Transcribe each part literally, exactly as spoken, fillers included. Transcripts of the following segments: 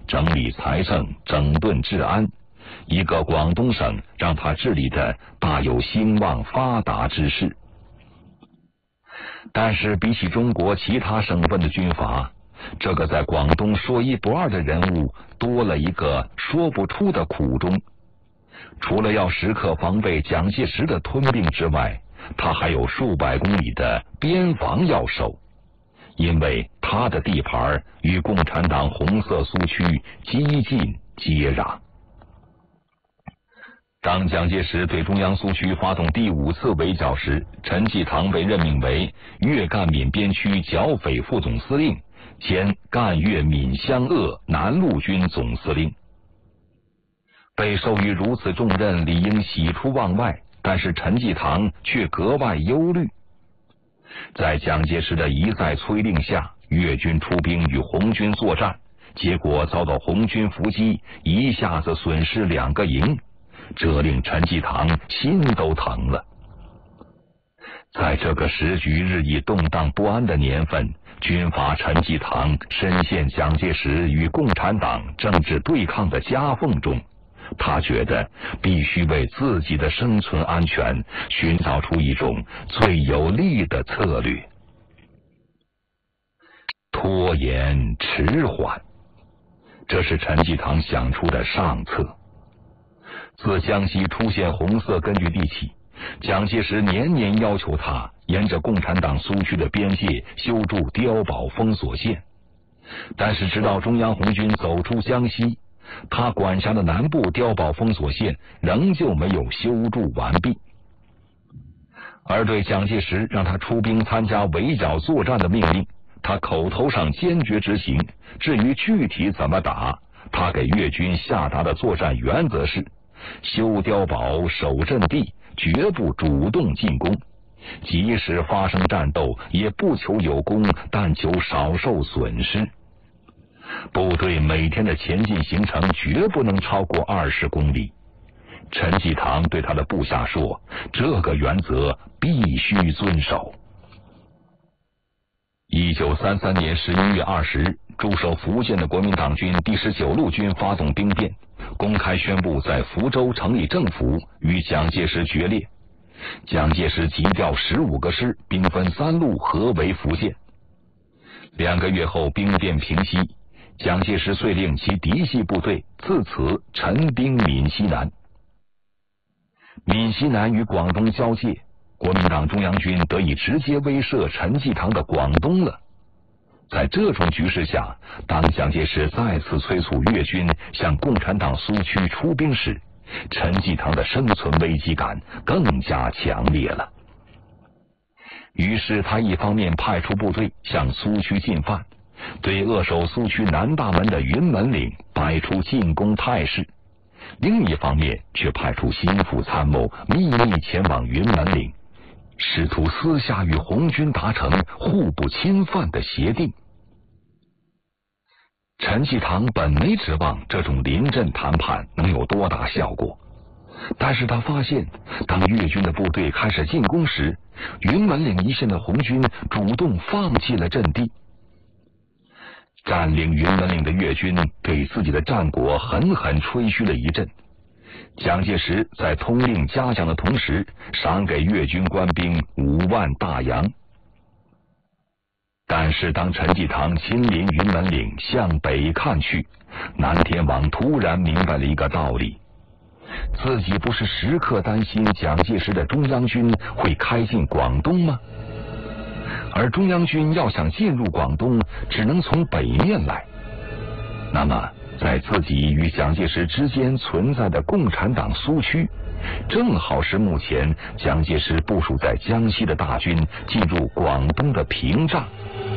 整理财政，整顿治安，一个广东省让他治理的大有兴旺发达之势。但是比起中国其他省份的军阀，这个在广东说一不二的人物多了一个说不出的苦衷。除了要时刻防备蒋介石的吞并之外，他还有数百公里的边防要守，因为他的地盘与共产党红色苏区几近接壤。当蒋介石对中央苏区发动第五次围剿时，陈济棠被任命为粤赣闽边区剿匪副总司令兼赣粤闽湘鄂南路军总司令。被授予如此重任，理应喜出望外，但是陈济棠却格外忧虑。在蒋介石的一再催令下，粤军出兵与红军作战，结果遭到红军伏击，一下子损失两个营，这令陈济棠心都疼了。在这个时局日益动荡不安的年份，军阀陈济棠深陷蒋介石与共产党政治对抗的夹缝中，他觉得必须为自己的生存安全寻找出一种最有利的策略。拖延迟缓，这是陈济棠想出的上策。自江西出现红色根据地起，蒋介石年年要求他沿着共产党苏区的边界修筑碉堡封锁线，但是直到中央红军走出江西，他管辖的南部碉堡封锁线仍旧没有修筑完毕。而对蒋介石让他出兵参加围剿作战的命令，他口头上坚决执行，至于具体怎么打，他给粤军下达的作战原则是：修碉堡，守阵地，绝不主动进攻，即使发生战斗，也不求有功，但求少受损失。部队每天的前进行程绝不能超过二十公里。陈济棠对他的部下说，这个原则必须遵守。一九三三年十一月二十日，驻守福建的国民党军第十九路军发动兵变，公开宣布在福州成立政府，与蒋介石决裂。蒋介石急调十五个师，兵分三路合围福建。两个月后，兵变平息，蒋介石遂令其嫡系部队自此陈兵闽西南。闽西南与广东交界，国民党中央军得以直接威慑陈济棠的广东了。在这种局势下，当蒋介石再次催促粤军向共产党苏区出兵时，陈济棠的生存危机感更加强烈了。于是他一方面派出部队向苏区进犯，对扼守苏区南大门的云门岭摆出进攻态势，另一方面却派出心腹参谋秘密前往云门岭，试图私下与红军达成互不侵犯的协定。陈济棠本没指望这种临阵谈判能有多大效果，但是他发现，当粤军的部队开始进攻时，云门岭一线的红军主动放弃了阵地。占领云门岭的粤军对自己的战果狠狠吹嘘了一阵。蒋介石在通令嘉奖的同时，赏给粤军官兵五万大洋。但是当陈济棠亲临云门岭向北看去，南天王突然明白了一个道理：自己不是时刻担心蒋介石的中央军会开进广东吗？而中央军要想进入广东，只能从北面来。那么在自己与蒋介石之间存在的共产党苏区，正好是目前蒋介石部署在江西的大军进入广东的屏障。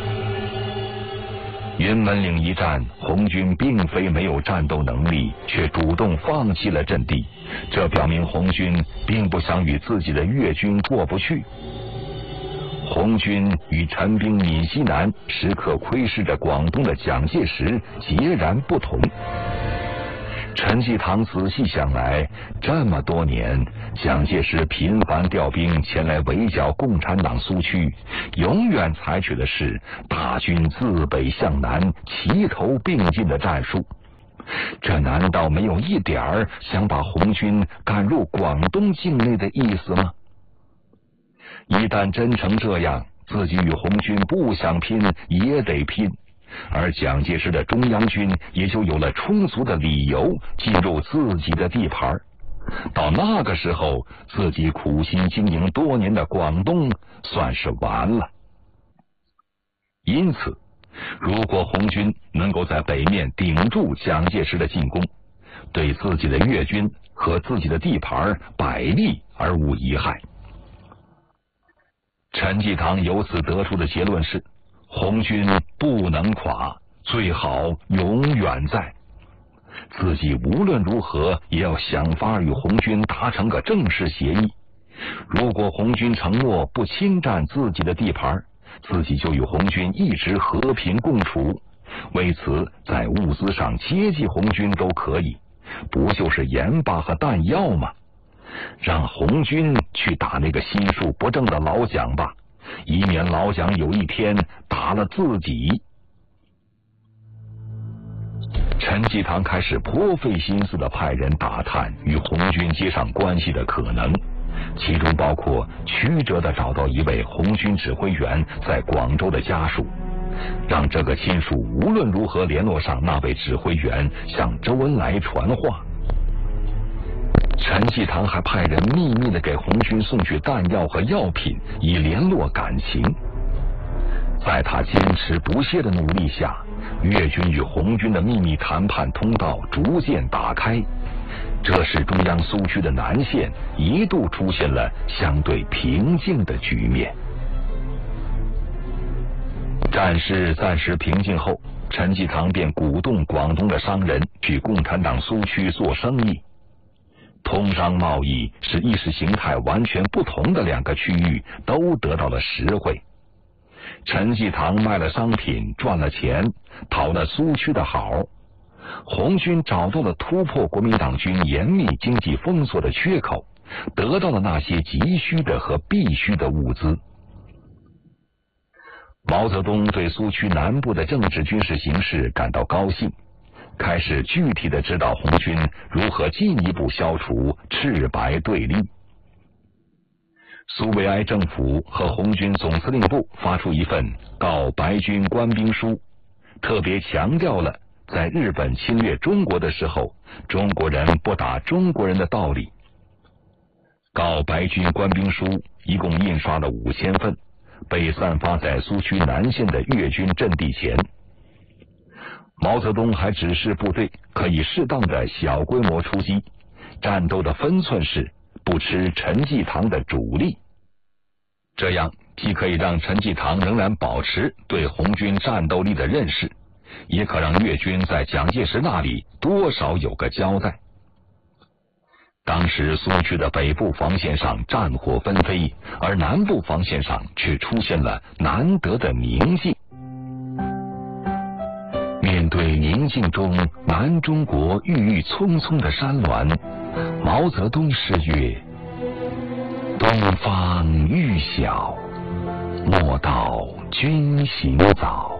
云门岭一战，红军并非没有战斗能力，却主动放弃了阵地，这表明红军并不想与自己的粤军过不去。红军与陈兵闽西南时刻窥视着广东的蒋介石截然不同。陈济棠仔细想来，这么多年，蒋介石频繁调兵前来围剿共产党苏区，永远采取的是大军自北向南齐头并进的战术， 这难道没有一点儿想把红军赶入广东境内的意思吗？一旦真成这样，自己与红军不想拼也得拼，而蒋介石的中央军也就有了充足的理由进入自己的地盘。到那个时候，自己苦心经营多年的广东算是完了。因此，如果红军能够在北面顶住蒋介石的进攻，对自己的粤军和自己的地盘百利而无一害。陈济棠由此得出的结论是：红军不能垮，最好永远在。自己无论如何也要想法与红军达成个正式协议。如果红军承诺不侵占自己的地盘，自己就与红军一直和平共处。为此，在物资上接济红军都可以，不就是盐巴和弹药吗？让红军去打那个心术不正的老蒋吧，以免老蒋有一天打了自己。陈济棠开始颇费心思地派人打探与红军接上关系的可能，其中包括曲折地找到一位红军指挥员在广州的家属，让这个亲属无论如何联络上那位指挥员，向周恩来传话。陈济棠还派人秘密地给红军送去弹药和药品，以联络感情。在他坚持不懈的努力下，粤军与红军的秘密谈判通道逐渐打开，这使中央苏区的南线一度出现了相对平静的局面。战事暂时平静后，陈济棠便鼓动广东的商人去共产党苏区做生意。通商贸易使意识形态完全不同的两个区域都得到了实惠。陈济棠卖了商品赚了钱，讨了苏区的好。红军找到了突破国民党军严密经济封锁的缺口，得到了那些急需的和必须的物资。毛泽东对苏区南部的政治军事形势感到高兴，开始具体的指导红军如何进一步消除赤白对立。苏维埃政府和红军总司令部发出一份告白军官兵书，特别强调了在日本侵略中国的时候，中国人不打中国人的道理。告白军官兵书一共印刷了五千份，被散发在苏区南线的粤军阵地前。毛泽东还指示部队可以适当的小规模出击，战斗的分寸是不吃陈济棠的主力，这样既可以让陈济棠仍然保持对红军战斗力的认识，也可让粤军在蒋介石那里多少有个交代。当时苏区的北部防线上战火纷飞，而南部防线上却出现了难得的宁静。面对宁静中南中国郁郁葱葱的山峦，毛泽东诗曰：东方欲晓，莫道君行早。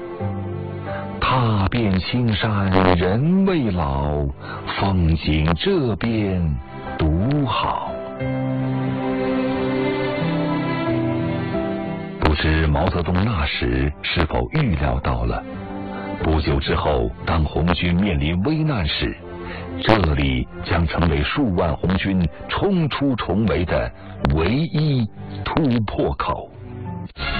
踏遍青山人未老，风景这边独好。不知毛泽东那时是否预料到了，不久之后，当红军面临危难时，这里将成为数万红军冲出重围的唯一突破口。